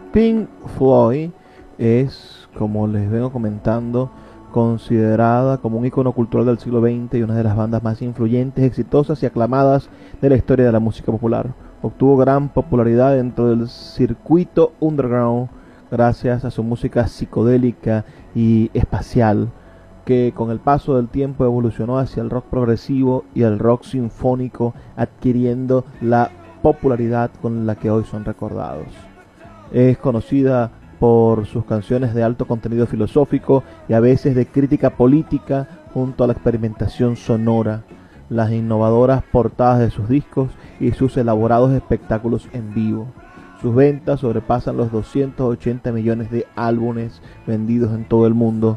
Pink Floyd es, como les vengo comentando, considerada como un icono cultural del siglo XX y una de las bandas más influyentes, exitosas y aclamadas de la historia de la música popular. Obtuvo gran popularidad dentro del circuito underground gracias a su música psicodélica y espacial, que con el paso del tiempo evolucionó hacia el rock progresivo y el rock sinfónico, adquiriendo la popularidad con la que hoy son recordados. Es conocida por sus canciones de alto contenido filosófico y a veces de crítica política, junto a la experimentación sonora, las innovadoras portadas de sus discos y sus elaborados espectáculos en vivo. Sus ventas sobrepasan los 280 millones de álbumes vendidos en todo el mundo,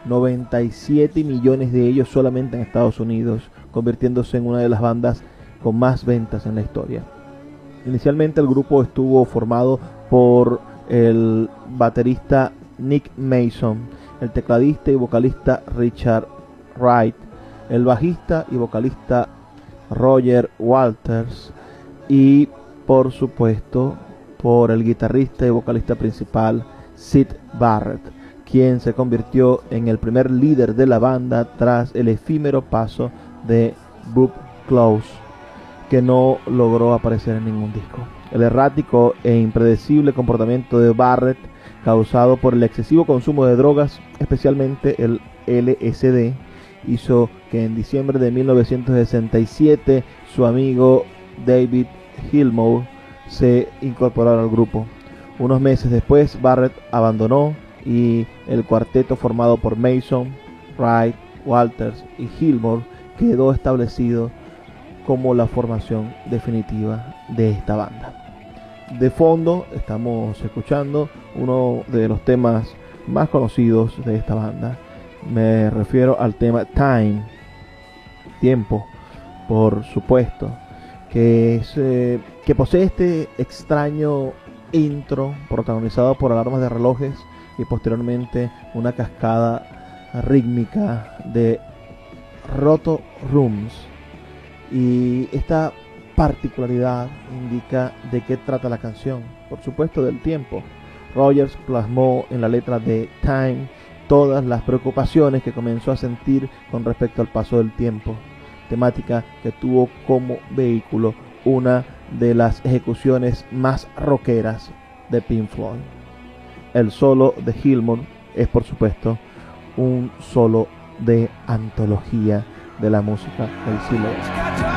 97 millones de ellos solamente en Estados Unidos, convirtiéndose en una de las bandas con más ventas en la historia. Inicialmente el grupo estuvo formado por el baterista Nick Mason, el tecladista y vocalista Richard Wright, el bajista y vocalista Roger Waters y, por supuesto, por el guitarrista y vocalista principal Syd Barrett, quien se convirtió en el primer líder de la banda tras el efímero paso de Bob Close, que no logró aparecer en ningún disco. El errático e impredecible comportamiento de Barrett, causado por el excesivo consumo de drogas, especialmente el LSD, hizo que en diciembre de 1967 su amigo David Gilmour se incorporara al grupo. Unos meses después, Barrett abandonó y el cuarteto formado por Mason, Wright, Waters y Gilmour quedó establecido como la formación definitiva de esta banda. De fondo estamos escuchando uno de los temas más conocidos de esta banda. Me refiero al tema Time, tiempo, por supuesto, que posee este extraño intro protagonizado por alarmas de relojes y posteriormente una cascada rítmica de roto rooms. Y esta particularidad indica de qué trata la canción, por supuesto del tiempo. Rogers plasmó en la letra de Time todas las preocupaciones que comenzó a sentir con respecto al paso del tiempo, temática que tuvo como vehículo una de las ejecuciones más rockeras de Pink Floyd. El solo de Gilmour es, por supuesto, un solo de antología de la música del siglo XX.